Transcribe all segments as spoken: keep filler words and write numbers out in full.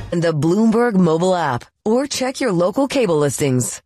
and the Bloomberg mobile app, or check your local cable listings.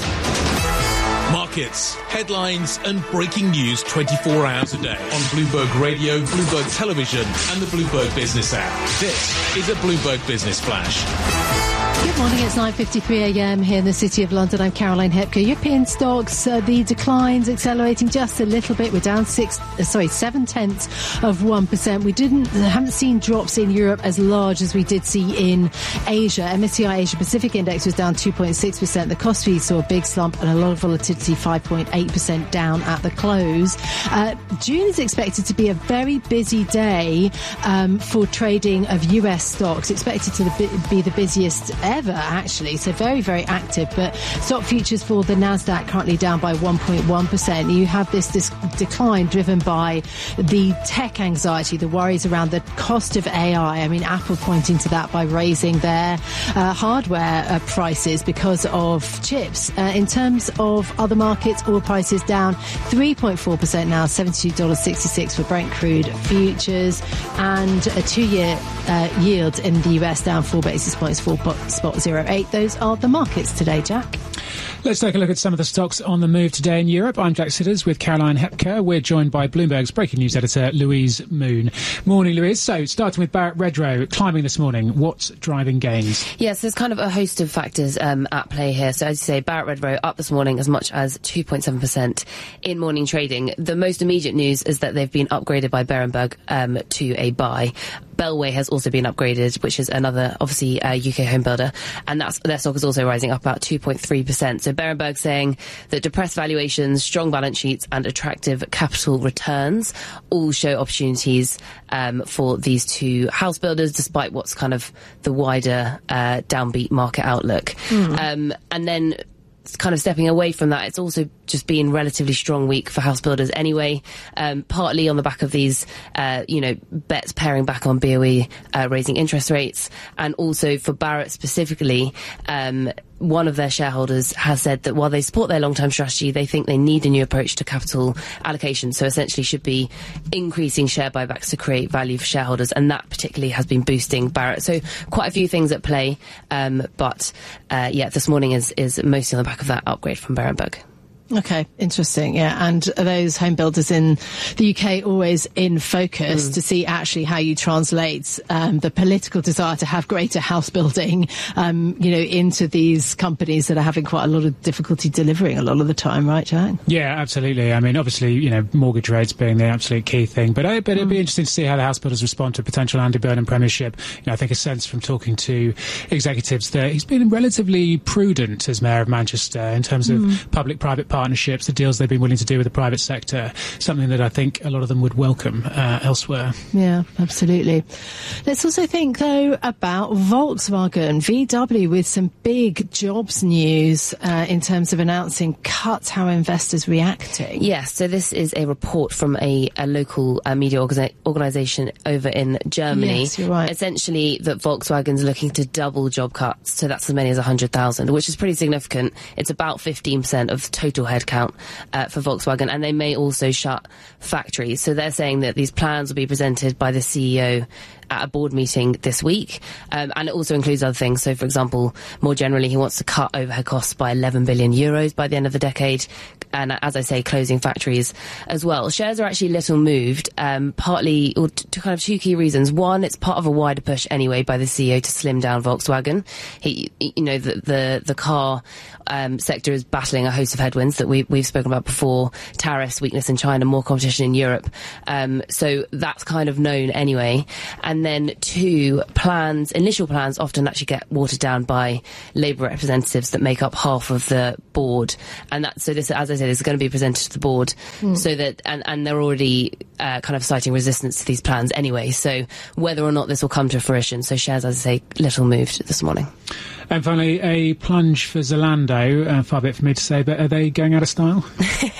Markets, headlines and breaking news twenty-four hours a day on Bloomberg Radio, Bloomberg Television and the Bloomberg Business app. This is a Bloomberg Business Flash. Good morning, it's nine fifty-three a m here in the City of London. I'm Caroline Hepker. European stocks, uh, the declines accelerating just a little bit. We're down six, uh, sorry, seven tenths of one percent. We didn't, haven't seen drops in Europe as large as we did see in Asia. M S C I Asia Pacific Index was down two point six percent. The Kospi saw a big slump and a lot of volatility, five point eight percent down at the close. Uh, June is expected to be a very busy day um, for trading of U S stocks, expected to be the busiest ever, actually, so very, very active. But stock futures for the Nasdaq currently down by one point one percent. You have this, this decline driven by the tech anxiety, the worries around the cost of A I. I mean, Apple pointing to that by raising their uh, hardware uh, prices because of chips. Uh, in terms of other markets, oil prices down three point four percent now, seventy-two dollars and sixty-six cents for Brent crude futures, and a two-year uh, yield in the U S down four basis points, four spot zero eight. Those are the markets today, Jack. Let's take a look at some of the stocks on the move today in Europe. I'm Jack Sitters with Caroline Hepker. We're joined by Bloomberg's breaking news editor, Louise Moon. Morning, Louise. So, starting with Barrett Redrow, climbing this morning. What's driving gains? Yes, there's kind of a host of factors um, at play here. So, as you say, Barrett Redrow up this morning as much as two point seven percent in morning trading. The most immediate news is that they've been upgraded by Berenberg um, to a buy. Bellway has also been upgraded, which is another, obviously, uh, U K home builder, and that's, their stock is also rising up about two point three percent. So Berenberg saying that depressed valuations, strong balance sheets and attractive capital returns all show opportunities um, for these two house builders, despite what's kind of the wider uh, downbeat market outlook. Mm. Um, and then kind of stepping away from that, it's also just been relatively strong week for house builders anyway, um, partly on the back of these, uh, you know, bets paring back on B O E, uh, raising interest rates, and also for Barratt specifically, um, one of their shareholders has said that while they support their long-term strategy, they think they need a new approach to capital allocation. So essentially should be increasing share buybacks to create value for shareholders. And that particularly has been boosting Barratt. So quite a few things at play. Um, but, uh, yeah, this morning is, is mostly on the back of that upgrade from Berenberg. Okay, interesting, yeah. And are those home builders in the U K always in focus mm. to see actually how you translate um, the political desire to have greater house building, um, you know, into these companies that are having quite a lot of difficulty delivering a lot of the time, right, Jack? Yeah, absolutely. I mean, obviously, you know, mortgage rates being the absolute key thing, but, uh, but it'd be mm. interesting to see how the house builders respond to a potential Andy Burnham premiership. You know, I think a sense from talking to executives that he's been relatively prudent as Mayor of Manchester in terms of mm. public-private partnerships, the deals they've been willing to do with the private sector, something that I think a lot of them would welcome uh, elsewhere. Yeah, absolutely. Let's also think, though, about Volkswagen, V W, with some big jobs news uh, in terms of announcing cuts. How are investors reacting? Yes, so this is a report from a, a local uh, media organi- organisation over in Germany. Yes, you're right. Essentially, that Volkswagen's looking to double job cuts, so that's as many as one hundred thousand, which is pretty significant. It's about fifteen percent of total headcount uh, for Volkswagen, and they may also shut factories. So they're saying that these plans will be presented by the C E O at a board meeting this week, um, and it also includes other things. So, for example, more generally, he wants to cut overhead costs by eleven billion euros by the end of the decade, and as I say, closing factories as well. Shares are actually little moved, um, partly or to kind of two key reasons. One, it's part of a wider push anyway by the C E O to slim down Volkswagen. He, you know, the the, the car um, sector is battling a host of headwinds that we, we've spoken about before: tariffs, weakness in China, more competition in Europe. Um, so that's kind of known anyway. And then two, plans, initial plans often actually get watered down by Labour representatives that make up half of the board. And that, so this, as I said, is going to be presented to the board mm. so that, and, and they're already uh, kind of citing resistance to these plans anyway. So whether or not this will come to fruition. So shares, as I say, little moved this morning. And finally, a plunge for Zalando. Uh, far a bit for me to say, but are they going out of style?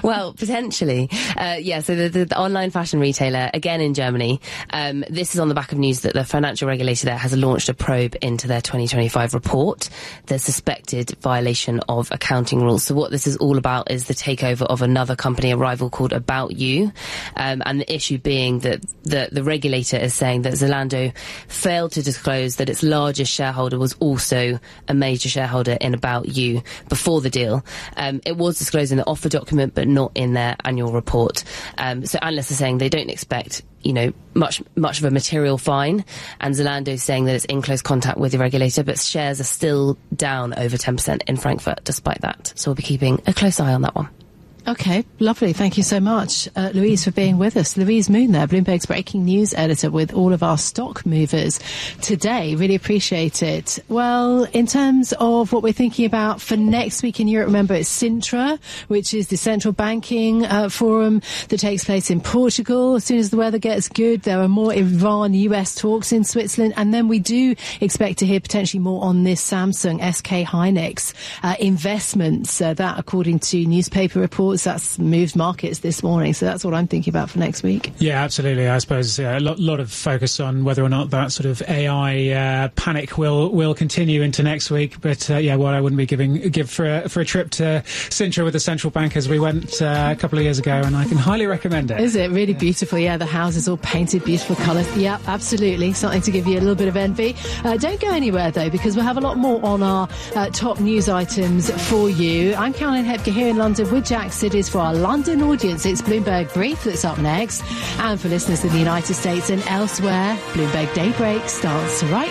Well, potentially. Uh, yeah, so the, the, the online fashion retailer, again in Germany, um, this is on the back of news that the financial regulator there has launched a probe into their twenty twenty-five report, the suspected violation of accounting rules. So what this is all about is the takeover of another company, a rival called About You, um, and the issue being that the, the regulator is saying that Zalando failed to disclose that its largest shareholder was also a major shareholder in About You before the deal. Um, it was disclosed in the offer document, but not in their annual report. Um, so analysts are saying they don't expect, you know, much much of a material fine, and Zalando is saying that it's in close contact with the regulator, but shares are still down over ten percent in Frankfurt despite that. So we'll be keeping a close eye on that one. Okay, lovely. Thank you so much, uh, Louise, for being with us. Louise Moon there, Bloomberg's breaking news editor, with all of our stock movers today. Really appreciate it. Well, in terms of what we're thinking about for next week in Europe, remember it's Sintra, which is the central banking uh, forum that takes place in Portugal. As soon as the weather gets good, there are more Iran-U S talks in Switzerland. And then we do expect to hear potentially more on this Samsung S K Hynix uh, investments. Uh, that, according to newspaper reports, that's moved markets this morning. So that's what I'm thinking about for next week. Yeah, absolutely. I suppose uh, a lot, lot of focus on whether or not that sort of A I uh, panic will will continue into next week. But uh, yeah, well, I wouldn't be giving give for a, for a trip to Sintra with the central bank as we went uh, a couple of years ago, and I can highly recommend it. Is it really beautiful? Yeah, the houses all painted beautiful colours. Yeah, absolutely. Something to give you a little bit of envy. Uh, don't go anywhere though, because we'll have a lot more on our uh, top news items for you. I'm Caroline Hepker here in London with Jack Sidis. For our London audience, it's Bloomberg Brief that's up next. And for listeners in the United States and elsewhere, Bloomberg Daybreak starts right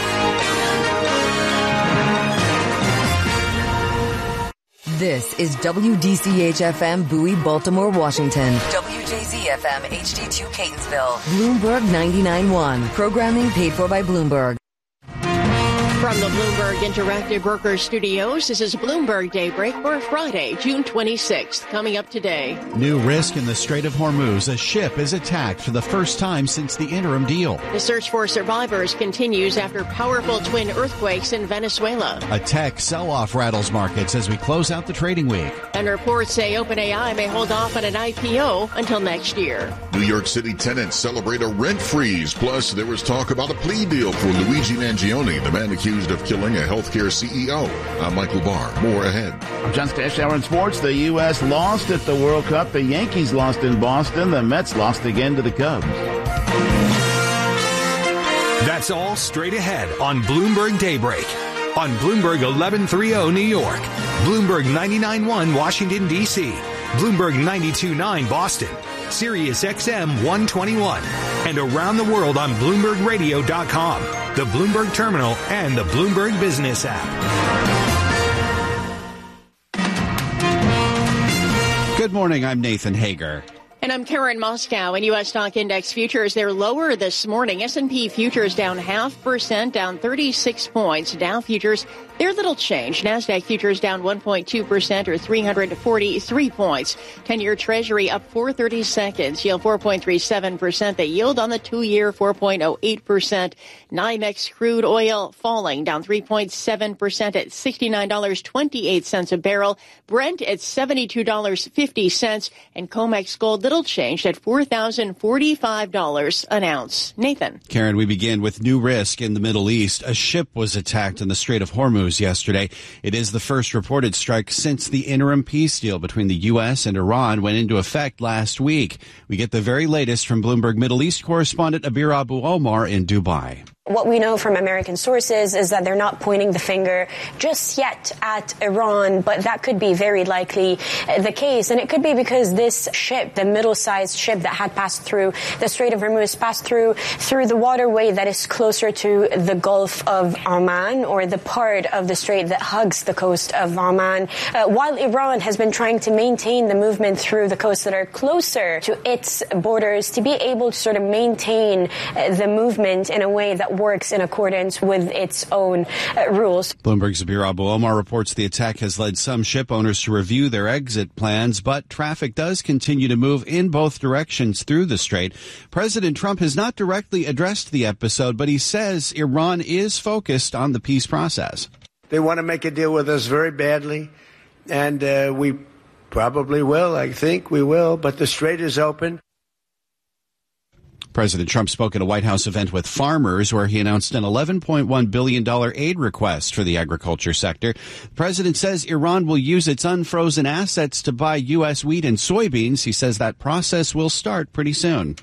now. This is W D C H F M Bowie, Baltimore, Washington. W J Z F M H D two Catonsville. Bloomberg ninety-nine point one. Programming paid for by Bloomberg. From the Bloomberg Interactive Brokers Studios, this is Bloomberg Daybreak for Friday, June twenty-sixth. Coming up today. New risk in the Strait of Hormuz. A ship is attacked for the first time since the interim deal. The search for survivors continues after powerful twin earthquakes in Venezuela. A tech sell-off rattles markets as we close out the trading week. And reports say OpenAI may hold off on an I P O until next year. New York City tenants celebrate a rent freeze. Plus, there was talk about a plea deal for Luigi Mangione, the man accused of killing a healthcare C E O. I'm Michael Barr. More ahead. I'm John Stash, Hour in Sports. The U S lost at the World Cup. The Yankees lost in Boston. The Mets lost again to the Cubs. That's all straight ahead on Bloomberg Daybreak. On Bloomberg eleven thirty New York. Bloomberg ninety-nine point one Washington, D C. Bloomberg ninety-two point nine Boston. Sirius X M one twenty-one. And around the world on Bloomberg Radio dot com, the Bloomberg Terminal, and the Bloomberg Business app. Good morning, I'm Nathan Hager. And I'm Karen Moscow. And U S stock index futures, they're lower this morning. S and P futures down half percent, down thirty-six points. Dow futures, they're little change. NASDAQ futures down one point two percent or three hundred forty-three points. ten-year Treasury up four thirty-seconds, yield four point three seven percent. The yield on the two-year four point oh eight percent. NYMEX crude oil falling, down three point seven percent at sixty-nine dollars and twenty-eight cents a barrel. Brent at seventy-two dollars and fifty cents. And COMEX gold little changed at four thousand forty-five dollars an ounce. Nathan. Karen, we begin with new risk in the Middle East. A ship was attacked in the Strait of Hormuz yesterday. It is the first reported strike since the interim peace deal between the U S and Iran went into effect last week. We get the very latest from Bloomberg Middle East correspondent Abir Abu Omar in Dubai. What we know from American sources is that they're not pointing the finger just yet at Iran, but that could be very likely the case. And it could be because this ship, the middle-sized ship that had passed through the Strait of Hormuz, passed through through the waterway that is closer to the Gulf of Oman, or the part of the strait that hugs the coast of Oman, uh, while Iran has been trying to maintain the movement through the coasts that are closer to its borders to be able to sort of maintain uh, the movement in a way that works in accordance with its own uh, rules. Bloomberg's Abir Abu Omar reports the attack has led some ship owners to review their exit plans, but traffic does continue to move in both directions through the strait. President Trump has not directly addressed the episode, but he says Iran is focused on the peace process. They want to make a deal with us very badly, and uh, we probably will. I think we will. But the strait is open. President Trump spoke at a White House event with farmers where he announced an eleven point one billion dollars aid request for the agriculture sector. The president says Iran will use its unfrozen assets to buy U S wheat and soybeans. He says that process will start pretty soon.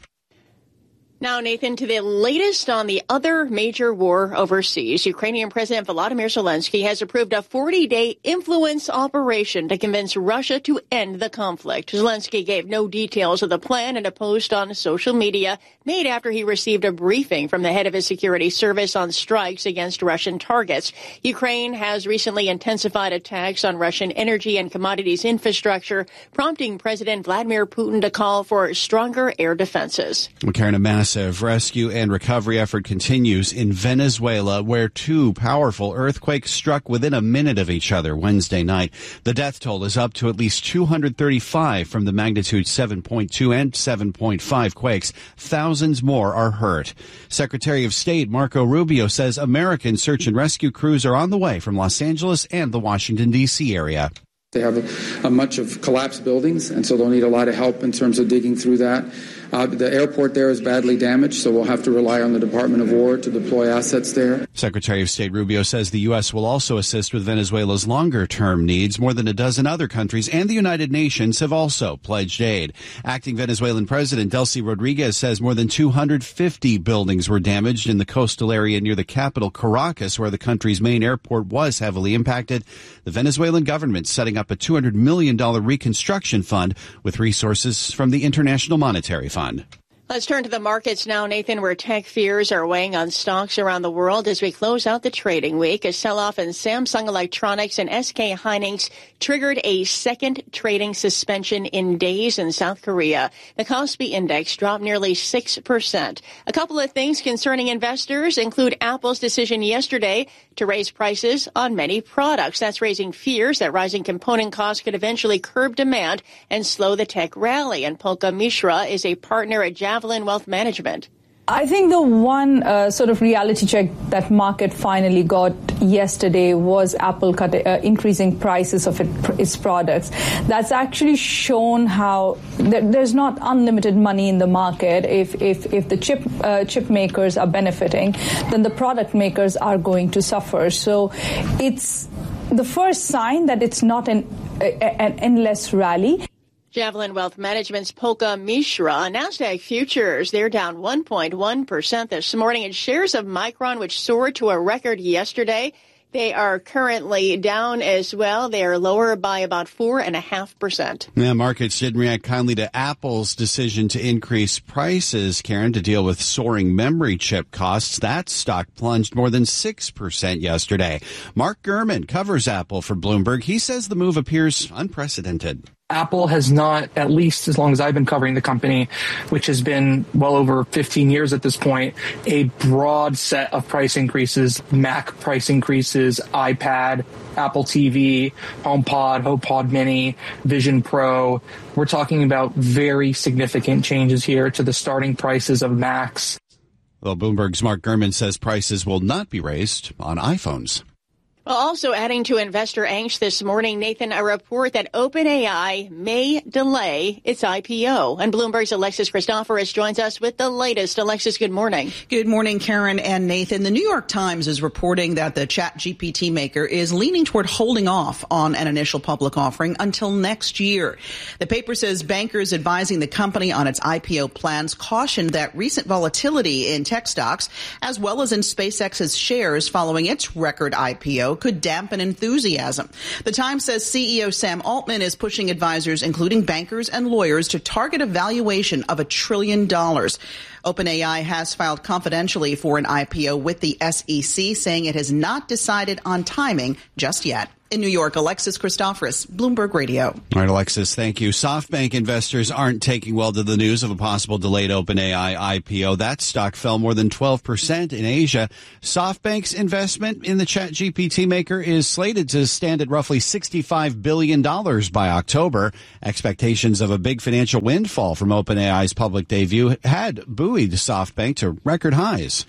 Now, Nathan, to the latest on the other major war overseas. Ukrainian President Volodymyr Zelensky has approved a forty-day influence operation to convince Russia to end the conflict. Zelensky gave no details of the plan in a post on social media made after he received a briefing from the head of his security service on strikes against Russian targets. Ukraine has recently intensified attacks on Russian energy and commodities infrastructure, prompting President Vladimir Putin to call for stronger air defenses. Karen, a massive rescue and recovery effort continues in Venezuela, where two powerful earthquakes struck within a minute of each other Wednesday night. The death toll is up to at least two hundred thirty-five from the magnitude seven point two and seven point five quakes. Thousands more are hurt. Secretary of State Marco Rubio says American search and rescue crews are on the way from Los Angeles and the Washington, D C area. They have a, a much of collapsed buildings, and so they'll need a lot of help in terms of digging through that. Uh, the airport there is badly damaged, so we'll have to rely on the Department of War to deploy assets there. Secretary of State Rubio says the U S will also assist with Venezuela's longer-term needs. More than a dozen other countries and the United Nations have also pledged aid. Acting Venezuelan President Delcy Rodriguez says more than two hundred fifty buildings were damaged in the coastal area near the capital, Caracas, where the country's main airport was heavily impacted. The Venezuelan government setting up a two hundred million dollars reconstruction fund with resources from the International Monetary Fund. Let's turn to the markets now, Nathan, where tech fears are weighing on stocks around the world as we close out the trading week. A sell-off in Samsung Electronics and S K Hynix triggered a second trading suspension in days in South Korea. The Kospi index dropped nearly six percent. A couple of things concerning investors include Apple's decision yesterday to raise prices on many products. That's raising fears that rising component costs could eventually curb demand and slow the tech rally. And Polka Mishra is a partner at Javelin Wealth Management. I think the one uh, sort of reality check that market finally got yesterday was Apple cut, uh, increasing prices of it, its products. That's actually shown how th- there's not unlimited money in the market. If if if the chip uh, chip makers are benefiting, then the product makers are going to suffer. So it's the first sign that it's not an an endless rally. Javelin Wealth Management's Polka Mishra. NASDAQ futures, they're down one point one percent this morning. And shares of Micron, which soared to a record yesterday, they are currently down as well. They are lower by about four point five percent. Yeah, markets didn't react kindly to Apple's decision to increase prices, Karen, to deal with soaring memory chip costs. That stock plunged more than six percent yesterday. Mark Gurman covers Apple for Bloomberg. He says the move appears unprecedented. Apple has not, at least as long as I've been covering the company, which has been well over fifteen years at this point, a broad set of price increases, Mac price increases, iPad, Apple T V, HomePod, HomePod Mini, Vision Pro. We're talking about very significant changes here to the starting prices of Macs. Well, Bloomberg's Mark Gurman says prices will not be raised on iPhones. Well, also adding to investor angst this morning, Nathan, a report that OpenAI may delay its I P O. And Bloomberg's Alexis Christoforous joins us with the latest. Alexis, good morning. Good morning, Karen and Nathan. The New York Times is reporting that the ChatGPT maker is leaning toward holding off on an initial public offering until next year. The paper says bankers advising the company on its I P O plans cautioned that recent volatility in tech stocks, as well as in SpaceX's shares following its record I P O, could dampen enthusiasm. The Times says C E O Sam Altman is pushing advisors, including bankers and lawyers, to target a valuation of a trillion dollars. OpenAI has filed confidentially for an I P O with the S E C, saying it has not decided on timing just yet. In New York, Alexis Christoforous, Bloomberg Radio. All right, Alexis, thank you. SoftBank investors aren't taking well to the news of a possible delayed OpenAI I P O. That stock fell more than twelve percent in Asia. SoftBank's investment in the ChatGPT maker is slated to stand at roughly sixty-five billion dollars by October. Expectations of a big financial windfall from OpenAI's public debut had buoyed SoftBank to record highs.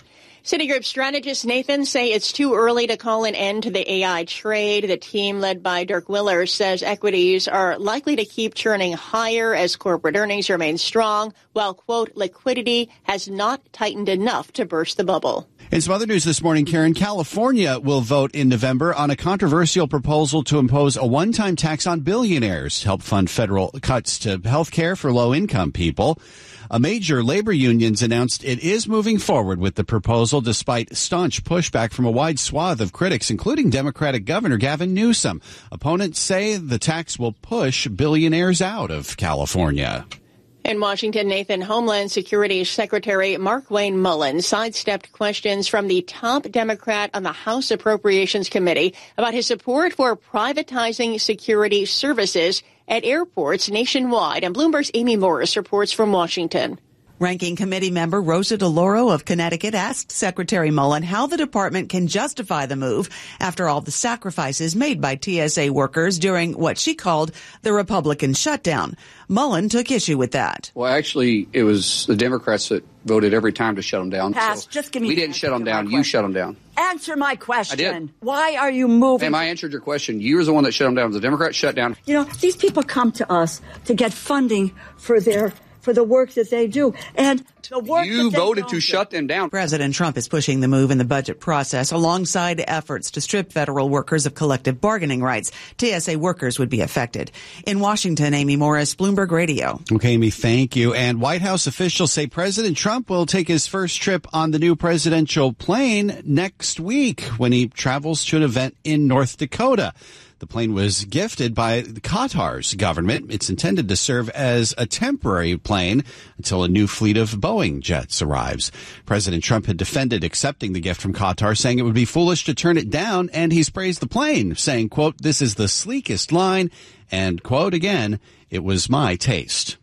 Citigroup strategist Nathan say it's too early to call an end to the A I trade. The team led by Dirk Willer says equities are likely to keep churning higher as corporate earnings remain strong, while, quote, liquidity has not tightened enough to burst the bubble. In some other news this morning, Karen, California will vote in November on a controversial proposal to impose a one-time tax on billionaires to help fund federal cuts to health care for low-income people. A major labor unions announced it is moving forward with the proposal despite staunch pushback from a wide swath of critics, including Democratic Governor Gavin Newsom. Opponents say the tax will push billionaires out of California. In Washington, Nathan, Homeland Security Secretary Markwayne Mullin sidestepped questions from the top Democrat on the House Appropriations Committee about his support for privatizing security services at airports nationwide. And Bloomberg's Amy Morris reports from Washington. Ranking Committee member Rosa DeLauro of Connecticut asked Secretary Mullin how the department can justify the move after all the sacrifices made by T S A workers during what she called the Republican shutdown. Mullin took issue with that. Well, actually, it was the Democrats that voted every time to shut them down. Pass, so just give me we didn't shut them down. You shut them down. Answer my question. I did. Why are you moving? Ma'am, I answered your question. You were the one that shut them down. The Democrats shut down. You know, these people come to us to get funding for their for the work that they do. And the work you that voted they to shut them down. President Trump is pushing the move in the budget process alongside efforts to strip federal workers of collective bargaining rights. T S A workers would be affected. In Washington, Amy Morris, Bloomberg Radio. Okay, Amy, thank you. And White House officials say President Trump will take his first trip on the new presidential plane next week when he travels to an event in North Dakota. The plane was gifted by Qatar's government. It's intended to serve as a temporary plane until a new fleet of Boeing jets arrives. President Trump had defended accepting the gift from Qatar, saying it would be foolish to turn it down, and he's praised the plane, saying, quote, this is the sleekest line, and, quote, again, it was my taste.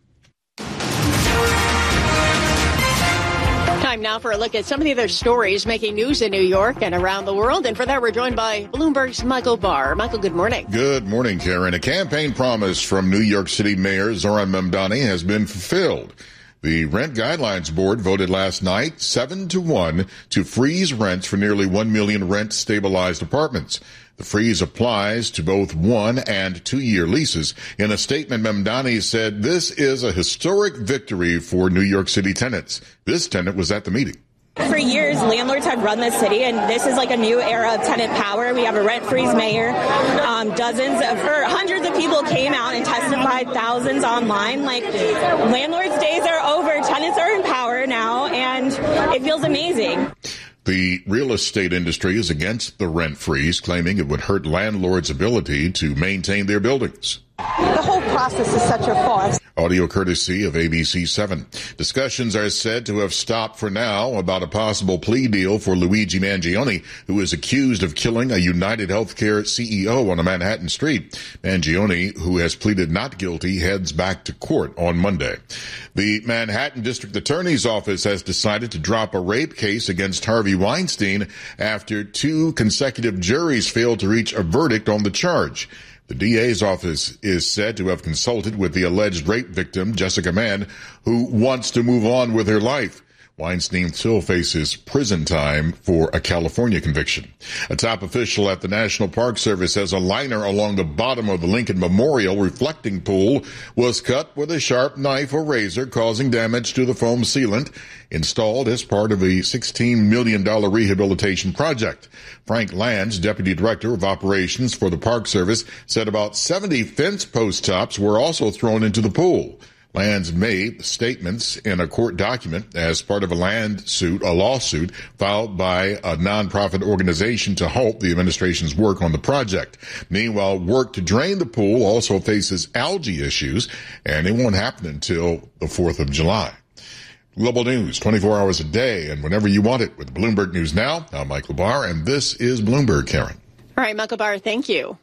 Time now for a look at some of the other stories making news in New York and around the world. And for that, we're joined by Bloomberg's Michael Barr. Michael, good morning. Good morning, Karen. A campaign promise from New York City Mayor Zohran Mamdani has been fulfilled. The Rent Guidelines Board voted last night seven to one to freeze rents for nearly one million rent-stabilized apartments. The freeze applies to both one and two-year leases. In a statement, Mamdani said this is a historic victory for New York City tenants. This tenant was at the meeting. For years, landlords have run the city, and this is like a new era of tenant power. We have a rent-freeze mayor. Um, dozens of, or hundreds of people came out and testified, thousands online. Like, landlords' days are over. Tenants are in power now, and it feels amazing. The real estate industry is against the rent freeze, claiming it would hurt landlords' ability to maintain their buildings. The whole process is such a farce. Audio courtesy of A B C seven. Discussions are said to have stopped for now about a possible plea deal for Luigi Mangione, who is accused of killing a United Healthcare C E O on a Manhattan street. Mangione, who has pleaded not guilty, heads back to court on Monday. The Manhattan District Attorney's Office has decided to drop a rape case against Harvey Weinstein after two consecutive juries failed to reach a verdict on the charge. The D A's office is said to have consulted with the alleged rape victim, Jessica Mann, who wants to move on with her life. Weinstein still faces prison time for a California conviction. A top official at the National Park Service says a liner along the bottom of the Lincoln Memorial reflecting pool was cut with a sharp knife or razor, causing damage to the foam sealant installed as part of a sixteen million dollars rehabilitation project. Frank Lands, Deputy Director of Operations for the Park Service, said about seventy fence post tops were also thrown into the pool. Lands made statements in a court document as part of a land suit, a lawsuit filed by a nonprofit organization to halt the administration's work on the project. Meanwhile, work to drain the pool also faces algae issues, and it won't happen until the fourth of July. Global news, twenty-four hours a day, and whenever you want it with Bloomberg News Now. I'm Michael Barr, and this is Bloomberg, Karen. All right, Michael Barr, thank you.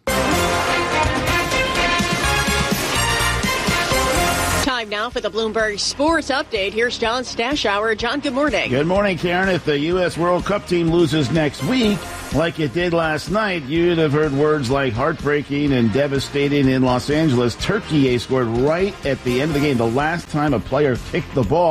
Time now for the Bloomberg Sports Update. Here's John Stashower. John, good morning. Good morning, Karen. If the U S World Cup team loses next week, like it did last night, you'd have heard words like heartbreaking and devastating in Los Angeles. Turkey scored right at the end of the game, the last time a player kicked the ball.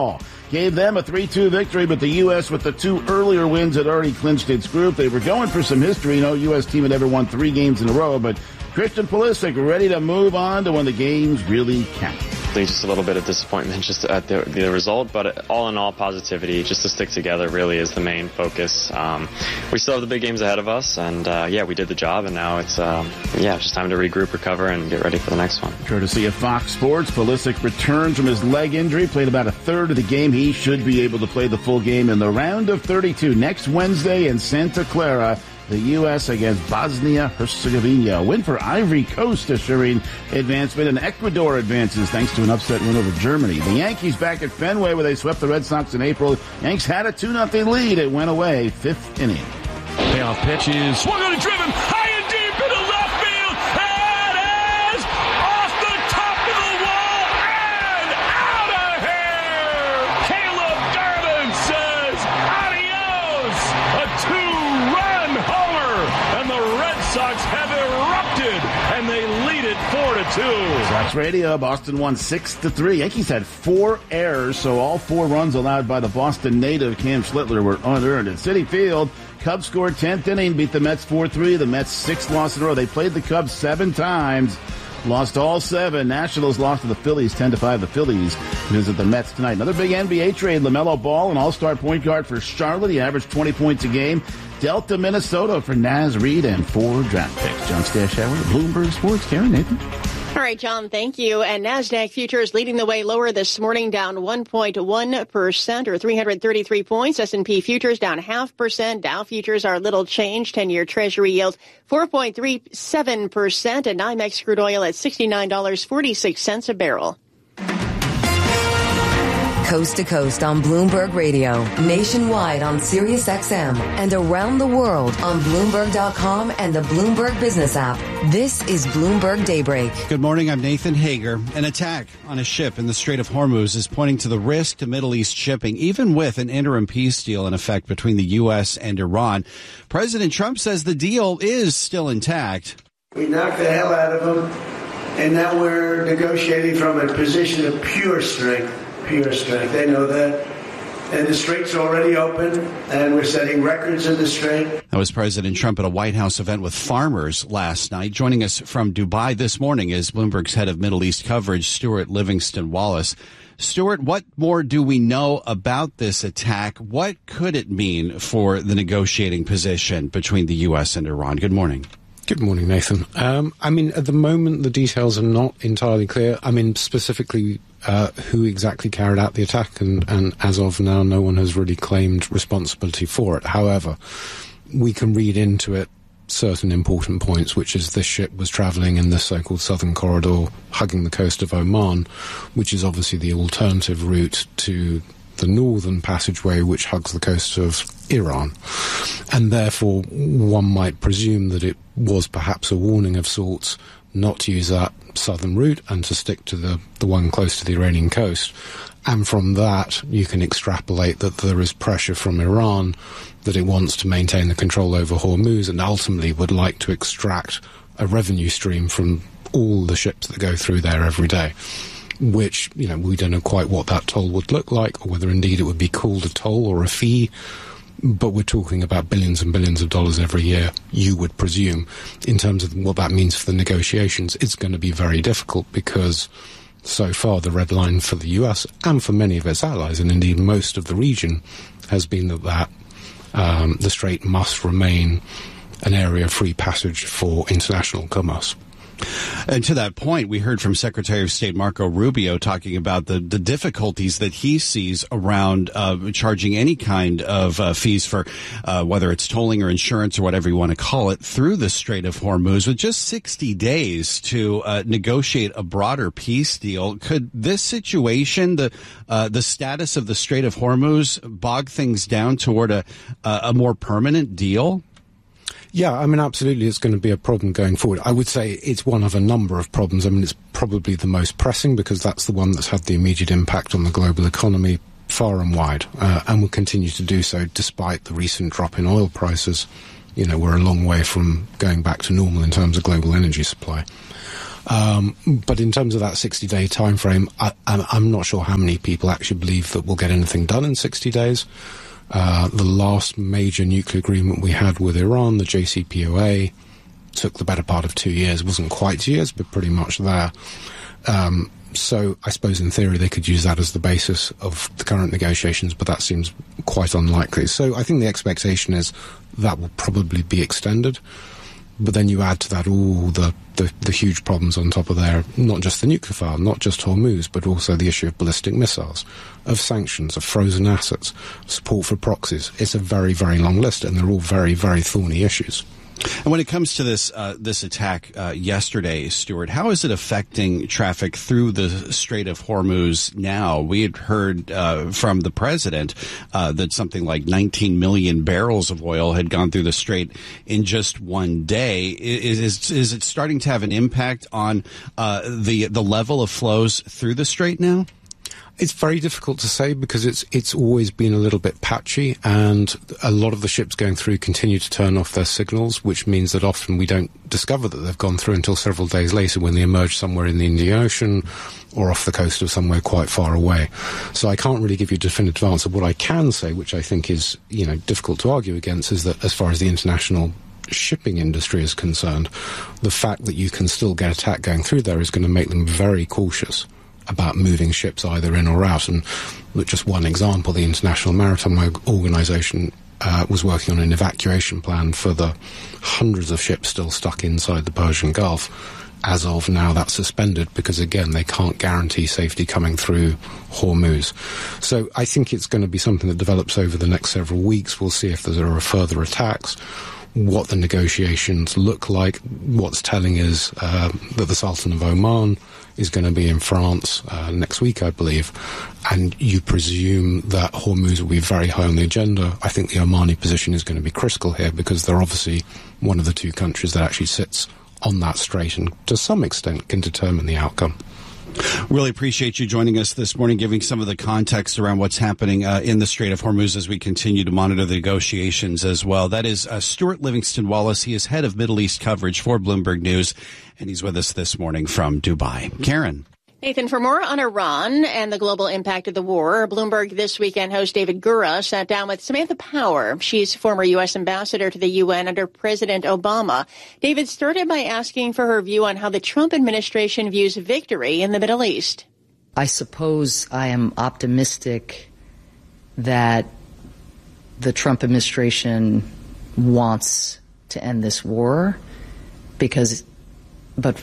gave them a three two victory, but the U S with the two earlier wins had already clinched its group. They were going for some history. No U S team had ever won three games in a row, but Christian Pulisic ready to move on to when the games really count. Just a little bit of disappointment just at the, the result, but all in all, positivity, just to stick together really is the main focus. Um, we still have the big games ahead of us, and uh, yeah, we did the job, and now it's um, yeah, it's just time to regroup, recover, and get ready for the next one. Courtesy of Fox Sports, Pulisic returns from his leg injury, played about a third of the game. He should be able to play the full game in the round of thirty-two next Wednesday in Santa Clara. The U S against Bosnia-Herzegovina. A win for Ivory Coast assuring advancement, and Ecuador advances thanks to an upset win over Germany. The Yankees back at Fenway where they swept the Red Sox in April. Yanks had a two nothing lead. It went away fifth inning. Payoff pitch is swung on and driven high and deep into left field. And it is off the top of the wall and out of here. Caleb Garvin says adios. A two-run homer, and the Red Sox have erupted, and they lead it four to two. Sox Radio, Boston won six to three. Yankees had four errors, so all four runs allowed by the Boston native Cam Schlittler were unearned. At Citi Field, Cubs scored tenth inning, beat the Mets four three. The Mets sixth loss in a row. They played the Cubs seven times, lost all seven. Nationals lost to the Phillies ten to five. The Phillies visit the Mets tonight. Another big N B A trade. LaMelo Ball, an all-star point guard for Charlotte. He averaged twenty points a game. Delta, Minnesota for Naz Reid and four draft picks. John Stashauer, Bloomberg Sports. Karen, Nathan. All right, John, thank you. And NASDAQ futures leading the way lower this morning, down one point one percent or three hundred thirty-three points. S and P futures down half percent. Dow futures are little change. ten-year Treasury yield four point three seven percent. And NYMEX crude oil at sixty-nine dollars and forty-six cents a barrel. Coast to coast on Bloomberg Radio, nationwide on Sirius X M, and around the world on Bloomberg dot com and the Bloomberg Business app. This is Bloomberg Daybreak. Good morning, I'm Nathan Hager. An attack on a ship in the Strait of Hormuz is pointing to the risk to Middle East shipping, even with an interim peace deal in effect between the U S and Iran. President Trump says the deal is still intact. We knocked the hell out of them, and now we're negotiating from a position of pure strength. Pure strength. They know that. And the strait's already open, and we're setting records in the strait. That was President Trump at a White House event with farmers last night. Joining us from Dubai this morning is Bloomberg's head of Middle East coverage, Stuart Livingston Wallace. Stuart, what more do we know about this attack? What could it mean for the negotiating position between the U S and Iran? Good morning. Good morning, Nathan. Um, I mean, at the moment, the details are not entirely clear. I mean, specifically, uh, who exactly carried out the attack, and, and as of now, no one has really claimed responsibility for it. However, we can read into it certain important points, which is this ship was travelling in the so-called southern corridor, hugging the coast of Oman, which is obviously the alternative route to the northern passageway, which hugs the coast of Iran. And therefore, one might presume that it was perhaps a warning of sorts not to use that southern route and to stick to the, the one close to the Iranian coast. And from that, you can extrapolate that there is pressure from Iran that it wants to maintain the control over Hormuz and ultimately would like to extract a revenue stream from all the ships that go through there every day. Which, you know, we don't know quite what that toll would look like, or whether indeed it would be called a toll or a fee, but we're talking about billions and billions of dollars every year, you would presume. In terms of what that means for the negotiations, it's going to be very difficult because so far the red line for the U S and for many of its allies, and indeed most of the region, has been that, that um, the Strait must remain an area of free passage for international commerce. And to that point, we heard from Secretary of State Marco Rubio talking about the, the difficulties that he sees around uh, charging any kind of uh, fees for uh, whether it's tolling or insurance or whatever you want to call it through the Strait of Hormuz. With just sixty days to uh, negotiate a broader peace deal, could this situation, the uh, the status of the Strait of Hormuz, bog things down toward a, a more permanent deal? Yeah, I mean, absolutely, it's going to be a problem going forward. I would say it's one of a number of problems. I mean, it's probably the most pressing because that's the one that's had the immediate impact on the global economy far and wide, uh, and will continue to do so despite the recent drop in oil prices. You know, we're a long way from going back to normal in terms of global energy supply. Um, but in terms of that sixty-day time frame, I, I'm, I'm not sure how many people actually believe that we'll get anything done in sixty days. Uh, the last major nuclear agreement we had with Iran, the J C P O A, took the better part of two years. It wasn't quite two years, but pretty much there. Um, so I suppose in theory they could use that as the basis of the current negotiations, but that seems quite unlikely. So I think the expectation is that will probably be extended. But then you add to that all the, the, the huge problems on top of there, not just the nuclear file, not just Hormuz, but also the issue of ballistic missiles, of sanctions, of frozen assets, support for proxies. It's a very, very long list, and they're all very, very thorny issues. And when it comes to this uh, this attack uh, yesterday, Stuart, how is it affecting traffic through the Strait of Hormuz now? We had heard uh, from the president uh, that something like nineteen million barrels of oil had gone through the strait in just one day. Is is, is it starting to have an impact on uh, the the level of flows through the strait now? It's very difficult to say because it's it's always been a little bit patchy, and a lot of the ships going through continue to turn off their signals, which means that often we don't discover that they've gone through until several days later when they emerge somewhere in the Indian Ocean or off the coast of somewhere quite far away. So I can't really give you a definitive answer. What I can say, which I think is, you know, difficult to argue against, is that as far as the international shipping industry is concerned, the fact that you can still get attack going through there is going to make them very cautious about moving ships either in or out. And just one example, the International Maritime Organization uh, was working on an evacuation plan for the hundreds of ships still stuck inside the Persian Gulf. As of now, that's suspended because, again, they can't guarantee safety coming through Hormuz. So I think it's going to be something that develops over the next several weeks. We'll see if there are further attacks, what the negotiations look like. What's telling is uh, that the Sultan of Oman is going to be in France uh, next week, I believe, and you presume that Hormuz will be very high on the agenda. I think the Omani position is going to be critical here because they're obviously one of the two countries that actually sits on that strait and to some extent can determine the outcome. Really appreciate you joining us this morning, giving some of the context around what's happening uh, in the Strait of Hormuz as we continue to monitor the negotiations as well. That is uh, Stuart Livingston Wallace. He is head of Middle East coverage for Bloomberg News, and he's with us this morning from Dubai. Karen. Nathan, for more on Iran and the global impact of the war, Bloomberg This Weekend host David Gura sat down with Samantha Power. She's former U S ambassador to the U N under President Obama. David started by asking for her view on how the Trump administration views victory in the Middle East. I suppose I am optimistic that the Trump administration wants to end this war because, but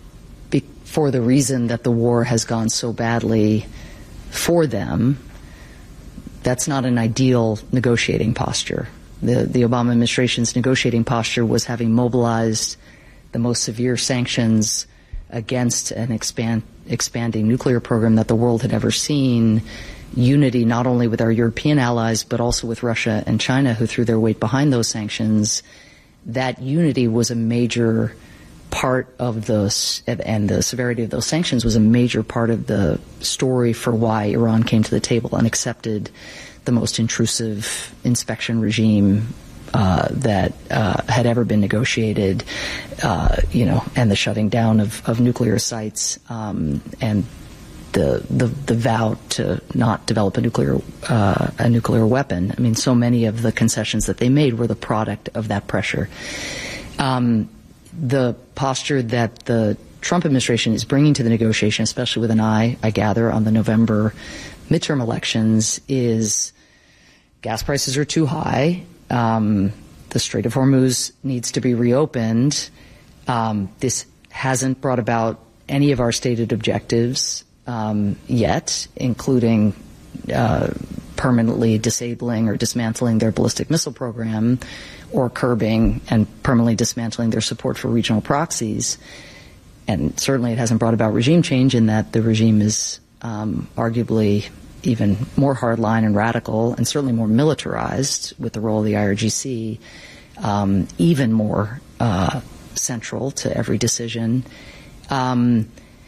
for the reason that the war has gone so badly for them, that's not an ideal negotiating posture. The, the Obama administration's negotiating posture was having mobilized the most severe sanctions against an expand, expanding nuclear program that the world had ever seen, unity not only with our European allies, but also with Russia and China, who threw their weight behind those sanctions. That unity was a major part of those, and the severity of those sanctions was a major part of the story for why Iran came to the table and accepted the most intrusive inspection regime uh, that uh, had ever been negotiated, uh, you know, and the shutting down of, of nuclear sites, um, and the, the the vow to not develop a nuclear uh, a nuclear weapon. I mean, so many of the concessions that they made were the product of that pressure. Um, The posture that the Trump administration is bringing to the negotiation, especially with an eye, I gather, on the November midterm elections, is gas prices are too high. Um, the Strait of Hormuz needs to be reopened. Um, this hasn't brought about any of our stated objectives um, yet, including uh, permanently disabling or dismantling their ballistic missile program, or curbing and permanently dismantling their support for regional proxies. And certainly it hasn't brought about regime change in that the regime is um, arguably even more hardline and radical and certainly more militarized with the role of the I R G C, um, even more uh, central to every decision. Um,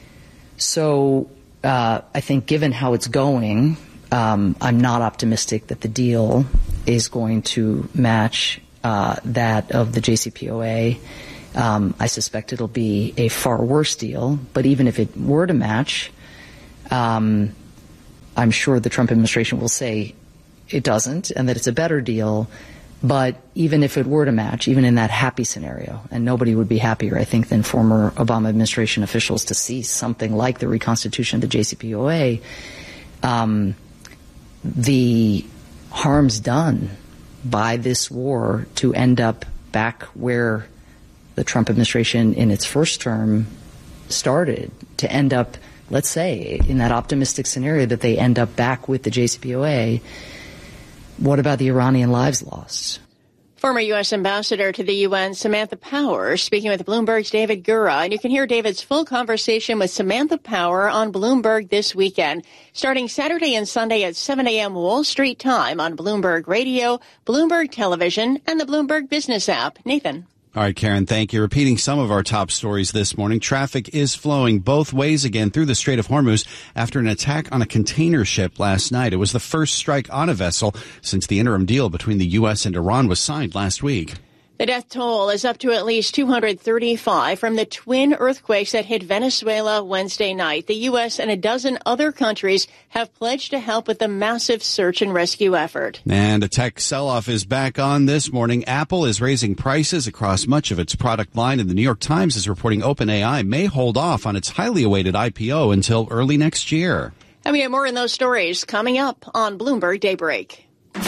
so uh, I think given how it's going, um, I'm not optimistic that the deal is going to match Uh, that of the J C P O A. Um, I suspect it'll be a far worse deal, but even if it were to match, um, I'm sure the Trump administration will say it doesn't and that it's a better deal. But even if it were to match, even in that happy scenario, and nobody would be happier, I think, than former Obama administration officials to see something like the reconstitution of the J C P O A, um, the harms done by this war to end up back where the Trump administration in its first term started, to end up, let's say, in that optimistic scenario that they end up back with the J C P O A, what about the Iranian lives lost? Former U S Ambassador to the U N, Samantha Power, speaking with Bloomberg's David Gura. And you can hear David's full conversation with Samantha Power on Bloomberg this weekend, starting Saturday and Sunday at seven a.m. Wall Street time on Bloomberg Radio, Bloomberg Television, and the Bloomberg Business app. Nathan. All right, Karen, thank you. Repeating some of our top stories this morning, traffic is flowing both ways again through the Strait of Hormuz after an attack on a container ship last night. It was the first strike on a vessel since the interim deal between the U S and Iran was signed last week. The death toll is up to at least two hundred thirty-five from the twin earthquakes that hit Venezuela Wednesday night. The U S and a dozen other countries have pledged to help with the massive search and rescue effort. And a tech sell-off is back on this morning. Apple is raising prices across much of its product line, and the New York Times is reporting OpenAI may hold off on its highly awaited I P O until early next year. And we have more in those stories coming up on Bloomberg Daybreak.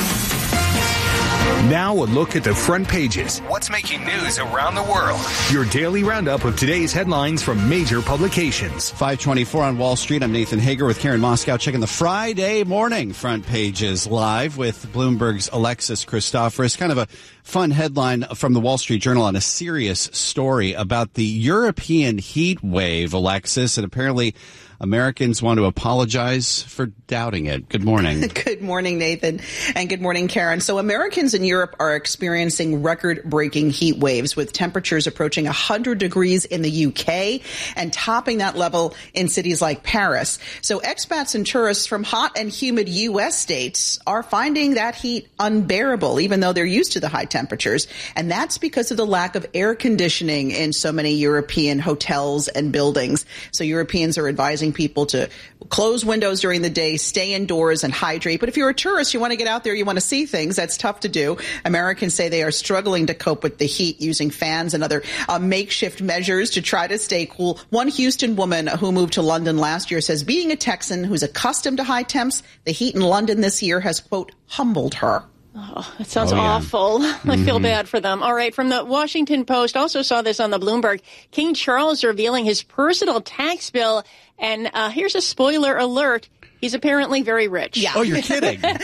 Now a look at the front pages. What's making news around the world? Your daily roundup of today's headlines from major publications. five twenty-four on Wall Street. I'm Nathan Hager with Karen Moscow checking the Friday morning front pages live with Bloomberg's Alexis Christoforous. Kind of a fun headline from the Wall Street Journal on a serious story about the European heat wave, Alexis, and apparently Americans want to apologize for doubting it. Good morning. Good morning, Nathan. And good morning, Karen. So Americans in Europe are experiencing record-breaking heat waves with temperatures approaching one hundred degrees in the U K and topping that level in cities like Paris. So expats and tourists from hot and humid U S states are finding that heat unbearable, even though they're used to the high temperatures. And that's because of the lack of air conditioning in so many European hotels and buildings. So Europeans are advising people to close windows during the day, stay indoors, and hydrate. But if you're a tourist, you want to get out there, you want to see things, that's tough to do. Americans say they are struggling to cope with the heat using fans and other uh, makeshift measures to try to stay cool. One Houston woman who moved to London last year says being a Texan who's accustomed to high temps, the heat in London this year has, quote, humbled her. Oh, that sounds oh, yeah. awful. Mm-hmm. I feel bad for them. All right. From the Washington Post, also saw this on the Bloomberg. King Charles revealing his personal tax bill. And uh, here's a spoiler alert. He's apparently very rich. Yeah. Oh, you're kidding. That's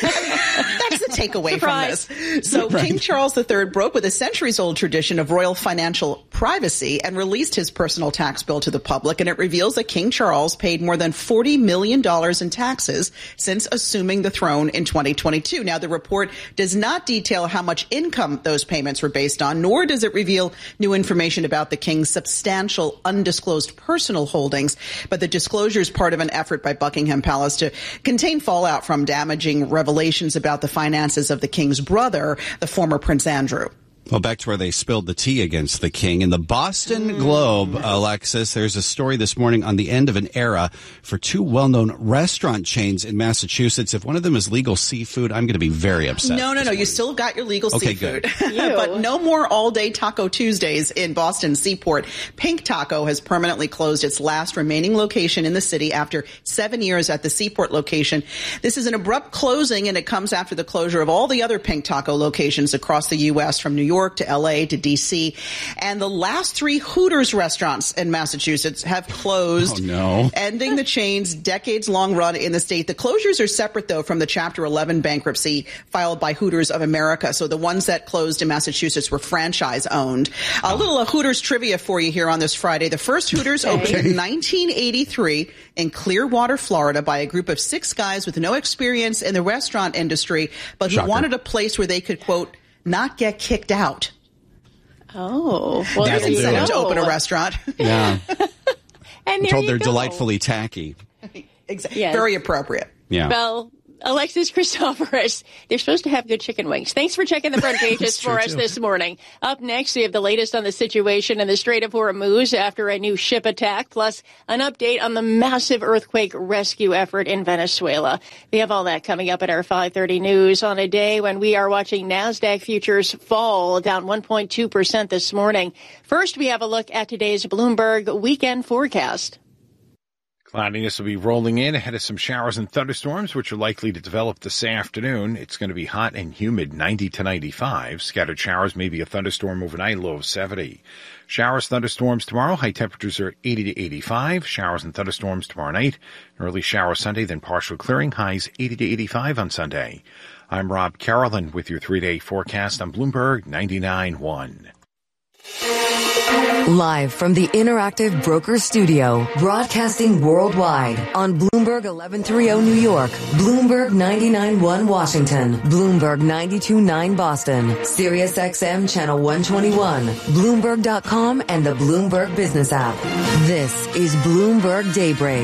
the takeaway Surprise. from this. So right. King Charles the Third broke with a centuries-old tradition of royal financial privacy and released his personal tax bill to the public. And it reveals that King Charles paid more than forty million dollars in taxes since assuming the throne in twenty twenty-two. Now, the report does not detail how much income those payments were based on, nor does it reveal new information about the king's substantial undisclosed personal holdings. But the disclosure is part of an effort by Buckingham Palace to contain fallout from damaging revelations about the finances of the king's brother, the former Prince Andrew. Well, back to where they spilled the tea against the king. In the Boston Globe, Alexis, there's a story this morning on the end of an era for two well-known restaurant chains in Massachusetts. If one of them is legal seafood, I'm going to be very upset. No, no, no. You still got your legal okay, seafood. Good. But no more all-day Taco Tuesdays in Boston Seaport. Pink Taco has permanently closed its last remaining location in the city after seven years at the Seaport location. This is an abrupt closing, and it comes after the closure of all the other Pink Taco locations across the U S from New York to L A to D C. And the last three Hooters restaurants in Massachusetts have closed, oh, no. ending the chain's decades-long run in the state. The closures are separate, though, from the Chapter eleven bankruptcy filed by Hooters of America. So the ones that closed in Massachusetts were franchise-owned. A little uh, Hooters trivia for you here on this Friday. The first Hooters okay. opened in nineteen eighty-three in Clearwater, Florida, by a group of six guys with no experience in the restaurant industry, but who Shocker. wanted a place where they could, quote, not get kicked out. Oh, well, There's there you incentive to go. open a restaurant. Yeah. And I'm there told you they're go. delightfully tacky. Exactly. Yes. Very appropriate. Yeah. Well, Alexis Christoforous. They're supposed to have good chicken wings. Thanks for checking the front pages for us too. This morning. Up next, we have the latest on the situation in the Strait of Hormuz after a new ship attack, plus an update on the massive earthquake rescue effort in Venezuela. We have all that coming up at our five thirty news on a day when we are watching NASDAQ futures fall, down one point two percent this morning. First, we have a look at today's Bloomberg weekend forecast. Cloudiness will be rolling in ahead of some showers and thunderstorms, which are likely to develop this afternoon. It's going to be hot and humid, ninety to ninety-five. Scattered showers, maybe a thunderstorm overnight, low of seventy. Showers, thunderstorms tomorrow. High temperatures are eighty to eighty-five. Showers and thunderstorms tomorrow night. Early shower Sunday, then partial clearing. Highs eighty to eighty-five on Sunday. I'm Rob Carolyn with your three-day forecast on Bloomberg ninety-nine point one. Live from the Interactive Brokers Studio, broadcasting worldwide on Bloomberg eleven thirty New York, Bloomberg ninety-nine point one Washington, Bloomberg ninety-two point nine Boston, Sirius X M Channel one twenty-one, Bloomberg dot com, and the Bloomberg Business app. This is Bloomberg Daybreak.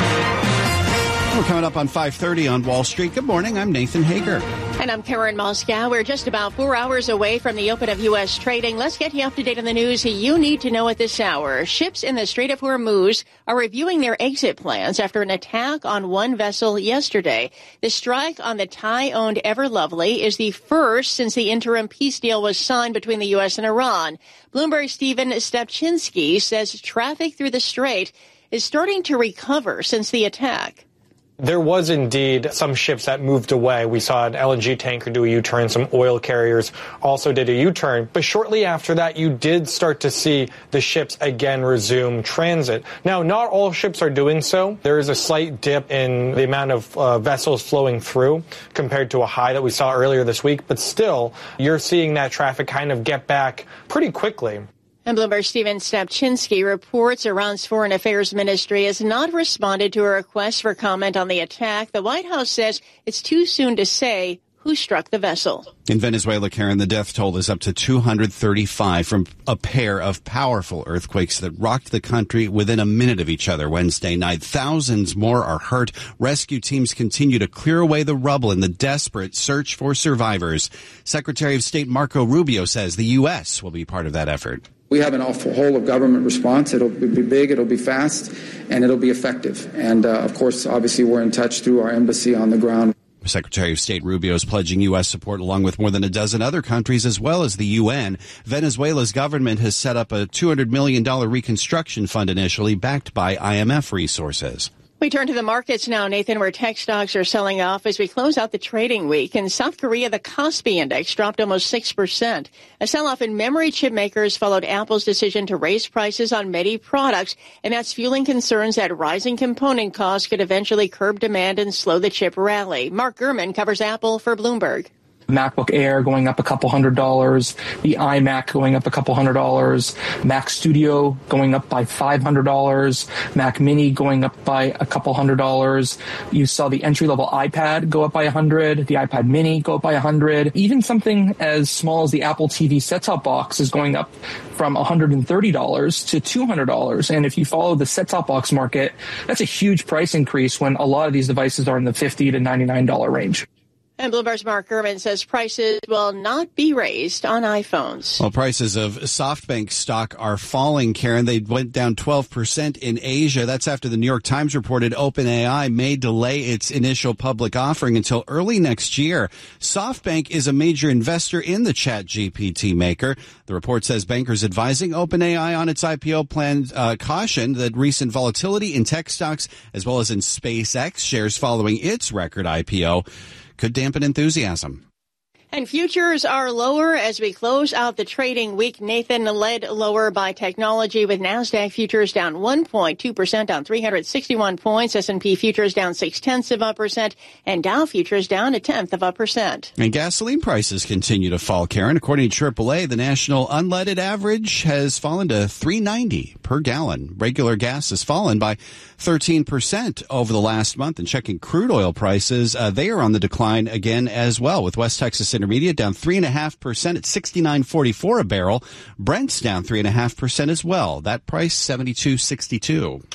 We're coming up on five thirty on Wall Street. Good morning. I'm Nathan Hager. And I'm Karen Moscow. We're just about four hours away from the open of U S trading. Let's get you up to date on the news you need to know at this hour. Ships in the Strait of Hormuz are reviewing their exit plans after an attack on one vessel yesterday. The strike on the Thai-owned Everlovely is the first since the interim peace deal was signed between the U S and Iran. Bloomberg's Stephen Stepchinsky says traffic through the strait is starting to recover since the attack. There was indeed some ships that moved away. We saw an L N G tanker do a U-turn. Some oil carriers also did a U-turn. But shortly after that, you did start to see the ships again resume transit. Now, not all ships are doing so. There is a slight dip in the amount of uh, vessels flowing through compared to a high that we saw earlier this week. But still, you're seeing that traffic kind of get back pretty quickly. And Bloomberg's Stephen Stepchinsky reports Iran's Foreign Affairs Ministry has not responded to a request for comment on the attack. The White House says it's too soon to say who struck the vessel. In Venezuela, Karen, the death toll is up to two hundred thirty-five from a pair of powerful earthquakes that rocked the country within a minute of each other Wednesday night. Thousands more are hurt. Rescue teams continue to clear away the rubble in the desperate search for survivors. Secretary of State Marco Rubio says the U S will be part of that effort. We have an awful whole of government response. It'll be big, it'll be fast, and it'll be effective. And, uh, of course, obviously we're in touch through our embassy on the ground. Secretary of State Rubio is pledging U S support along with more than a dozen other countries as well as the U N. Venezuela's government has set up a two hundred million dollars reconstruction fund initially backed by I M F resources. We turn to the markets now, Nathan, where tech stocks are selling off as we close out the trading week. In South Korea, the Kospi index dropped almost six percent. A sell-off in memory chip makers followed Apple's decision to raise prices on many products, and that's fueling concerns that rising component costs could eventually curb demand and slow the chip rally. Mark Gurman covers Apple for Bloomberg. MacBook Air going up a couple hundred dollars, the iMac going up a couple hundred dollars, Mac Studio going up by five hundred dollars, Mac Mini going up by a couple hundred dollars. You saw the entry-level iPad go up by a hundred, the iPad Mini go up by a hundred. Even something as small as the Apple T V set-top box is going up from one hundred thirty dollars to two hundred dollars. And if you follow the set-top box market, that's a huge price increase when a lot of these devices are in the fifty to ninety-nine dollars range. And Bloomberg's Mark Gurman says prices will not be raised on iPhones. Well, prices of SoftBank stock are falling, Karen. They went down twelve percent in Asia. That's after the New York Times reported OpenAI may delay its initial public offering until early next year. SoftBank is a major investor in the ChatGPT maker. The report says bankers advising OpenAI on its I P O plan uh, cautioned that recent volatility in tech stocks as well as in SpaceX shares following its record I P O could dampen enthusiasm. And futures are lower as we close out the trading week. Nathan, led lower by technology with NASDAQ futures down one point two percent, down three hundred sixty-one points. S and P futures down six-tenths of a percent, and Dow futures down a tenth of a percent. And gasoline prices continue to fall, Karen. According to triple A, the national unleaded average has fallen to three ninety per gallon. Regular gas has fallen by thirteen percent over the last month. And checking crude oil prices, uh, they are on the decline again as well, with West Texas Intermediate down three point five percent at sixty-nine forty-four a barrel. Brent's down three point five percent as well. That price, seventy-two sixty-two.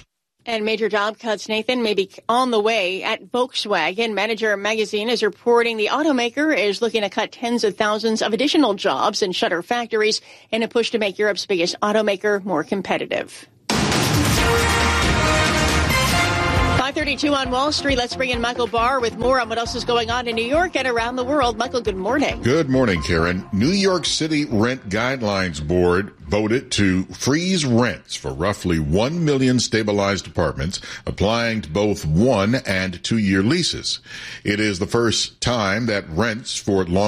And major job cuts, Nathan, may be on the way at Volkswagen. Manager Magazine is reporting the automaker is looking to cut tens of thousands of additional jobs and shutter factories in a push to make Europe's biggest automaker more competitive. five thirty-two on Wall Street. Let's bring in Michael Barr with more on what else is going on in New York and around the world. Michael, good morning. Good morning, Karen. New York City Rent Guidelines Board voted to freeze rents for roughly one million stabilized apartments, applying to both one and two-year leases. It is the first time that rents for long